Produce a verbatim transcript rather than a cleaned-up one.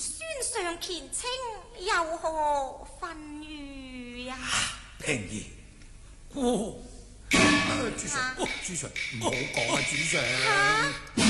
孫上虔清，有何分語呀？ 平兒，哦，主上，主上唔好講啊，主上。